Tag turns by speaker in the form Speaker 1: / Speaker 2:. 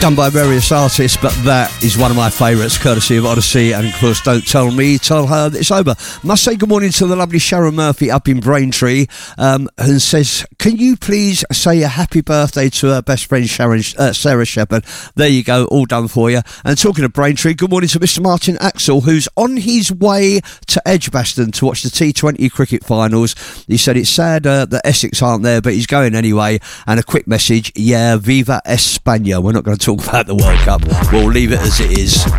Speaker 1: done by various artists, but that is one of my favourites, courtesy of Odyssey, and of course Don't Tell Me, Tell Her That It's Over. Must say good morning to the lovely Sharon Murphy up in Braintree, who says, can you please say a happy birthday to her best friend Sarah Shepherd? There you go, all done for you. And talking of Braintree, good morning to Mr. Martin Axel, who's on his way to Edgbaston to watch the T20 cricket finals. He said it's sad that Essex aren't there, but he's going anyway. And a quick message, yeah, Viva España. We're not going to talk about the World Cup. We'll leave it as it is.